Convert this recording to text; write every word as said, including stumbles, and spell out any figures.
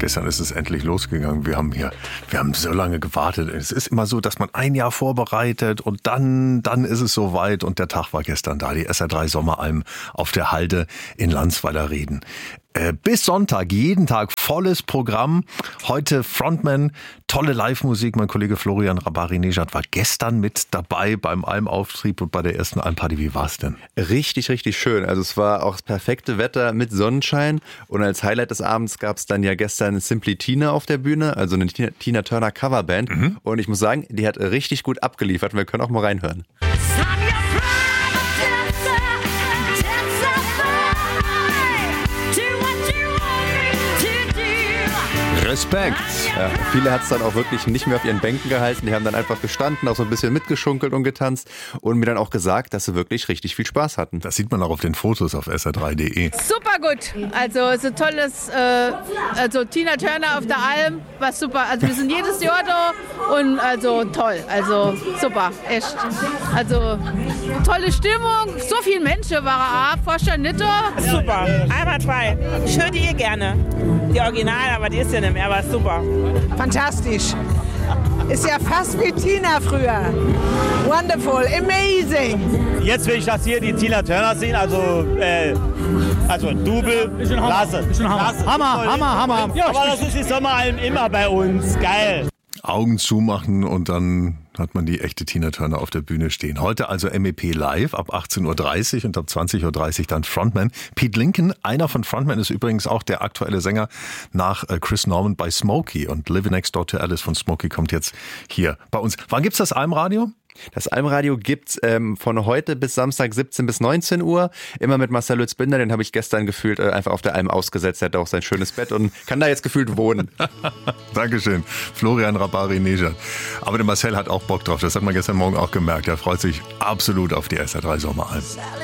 Gestern ist es endlich losgegangen. Wir haben hier, wir haben so lange gewartet. Es ist immer so, dass man ein Jahr vorbereitet und dann, dann ist es soweit. Und der Tag war gestern da. Die S R drei Sommeralm auf der Halde in Landsweiler-Reden. Bis Sonntag, jeden Tag volles Programm. Heute Frontman, tolle Live-Musik. Mein Kollege Florian Rabari-Nejad war gestern mit dabei beim Almauftrieb und bei der ersten Almparty. Wie war's denn? Richtig, richtig schön. Also es war auch das perfekte Wetter mit Sonnenschein. Und als Highlight des Abends gab es dann ja gestern Simply Tina auf der Bühne, also eine Tina, Tina Turner Coverband. Mhm. Und ich muss sagen, die hat richtig gut abgeliefert. Wir können auch mal reinhören. Respekt. Ja, viele hat es dann auch wirklich nicht mehr auf ihren Bänken gehalten. Die haben dann einfach gestanden, auch so ein bisschen mitgeschunkelt und getanzt und mir dann auch gesagt, dass sie wirklich richtig viel Spaß hatten. Das sieht man auch auf den Fotos auf S R drei punkt de. Super gut. Also so tolles, äh, also Tina Turner auf der Alm war super. Also wir sind jedes Jahr da und also toll. Also super, echt. Also tolle Stimmung, so viele Menschen waren auch, vorstellen nicht da. Super, einwandfrei. Ich höre die eh gerne. Die Original, aber die ist ja nicht mehr, aber super. Fantastisch. Ist ja fast wie Tina früher. Wonderful, amazing. Jetzt will ich, dass hier die Tina Turner sehen, also, äh, also Double, klasse. Hammer, Hammer, Hammer, Hammer. Ja, aber das ist die Sommeralm immer bei uns, geil. Augen zumachen und dann hat man die echte Tina Turner auf der Bühne stehen. Heute also M E P live ab achtzehn Uhr dreißig und ab zwanzig Uhr dreißig dann Frontman. Pete Lincoln, einer von Frontman, ist übrigens auch der aktuelle Sänger nach Chris Norman bei Smokey. Und Living Next Door to Alice von Smokey kommt jetzt hier bei uns. Wann gibt's das Almradio? Das Almradio gibt's ähm, von heute bis Samstag siebzehn bis neunzehn Uhr. Immer mit Marcel Lützbinder, den habe ich gestern gefühlt äh, einfach auf der Alm ausgesetzt. Er hat auch sein schönes Bett und kann da jetzt gefühlt wohnen. Dankeschön, Florian Rabari-Nejad. Aber der Marcel hat auch Bock drauf, das hat man gestern Morgen auch gemerkt. Er freut sich absolut auf die S R drei Sommeralm.